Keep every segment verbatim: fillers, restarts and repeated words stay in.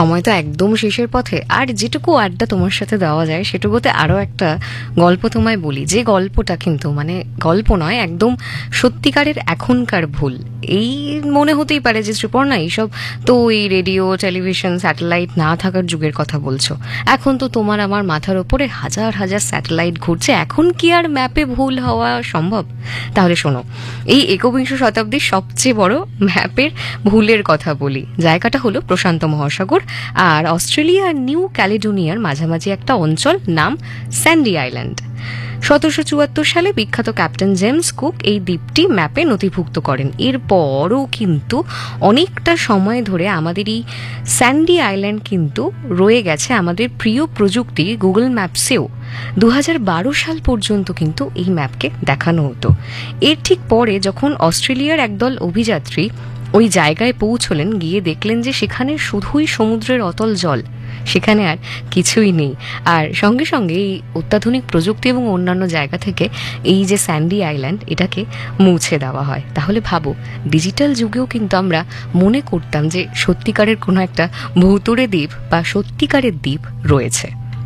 সময় তো একদম শেষের পথে, আর যেটুকু আড্ডা তোমার সাথে দেওয়া যায় সেটুকুতে আরও একটা গল্প তোমায় বলি, যে গল্পটা কিন্তু মানে গল্প নয়, একদম সত্যিকারের এখনকার ভুল। এই মনে হতেই পারে যে শ্রীপর্ণা এইসব তো এই রেডিও, টেলিভিশন, স্যাটেলাইট না থাকার যুগের কথা বলছো, এখন তো তোমার আমার মাথার ওপরে হাজার হাজার স্যাটেলাইট ঘুরছে, এখন কি আর ম্যাপে ভুল হওয়া সম্ভব? তাহলে শোনো, এই একবিংশ শতাব্দীর সবচেয়ে বড় ম্যাপের ভুলের কথা বলি। জায়গাটা হলো প্রশান্ত মহাসাগর আর অস্ট্রেলিয়া আর নিউ ক্যালেডোনিয়ার মাঝামাঝি একটা অঞ্চল, নাম স্যান্ডি আইল্যান্ড। সতেরোশো চুয়াত্তর সালে বিখ্যাত ক্যাপ্টেন জেমস কুক এই দ্বীপটি ম্যাপে নথিভুক্ত করেন। এরপরও কিন্তু অনেকটা সময় ধরে আমাদের এই স্যান্ডি আইল্যান্ড কিন্তু রয়ে গেছে আমাদের প্রিয় প্রযুক্তি গুগল ম্যাপসেও। দু হাজার বারো সাল পর্যন্ত কিন্তু এই ম্যাপকে দেখানো হতো। এর ঠিক পরে যখন অস্ট্রেলিয়ার একদল অভিযাত্রী ওই জায়গায় পৌঁছলেন, গিয়ে দেখলেন যে সেখানে শুধুই সমুদ্রের অতল জল, সেখানে আর কিছুই নেই। আর সঙ্গে সঙ্গে এই অত্যাধুনিক প্রযুক্তি এবং অন্যান্য জায়গা থেকে এই যে স্যান্ডি আইল্যান্ড, এটাকে মুছে দেওয়া হয়। তাহলে ভাবো, ডিজিটাল যুগেও কিন্তু আমরা মনে করতাম যে সত্যিকারের কোনো একটা ভুতুড়ে দ্বীপ বা সত্যিকারের দ্বীপ রয়েছে।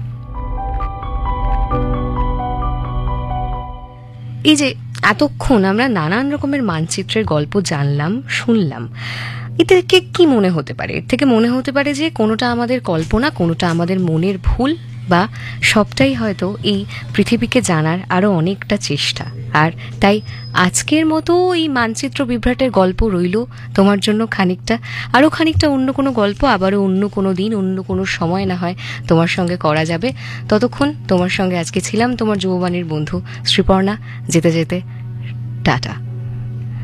এই যে এতক্ষণ আমরা নানান রকমের মানচিত্রের গল্প জানলাম, শুনলাম, এ থেকে কি মনে হতে পারে? এর থেকে মনে হতে পারে যে কোনোটা আমাদের কল্পনা, কোনোটা আমাদের মনের ভুল, বা সবটাই হয়তো এই পৃথিবীকে জানার আরও অনেকটা চেষ্টা। আর তাই আজকের মতো এই মানচিত্র বিভ্রাটের গল্প রইল তোমার জন্য খানিকটা, আরও খানিকটা অন্য কোনো গল্প আবারও অন্য কোনো দিন, অন্য কোনো সময় না হয় তোমার সঙ্গে করা যাবে। ততক্ষণ তোমার সঙ্গে আজকে ছিলাম তোমার যুববাণীর বন্ধু শ্রীপর্ণা। যেতে যেতে টাটা।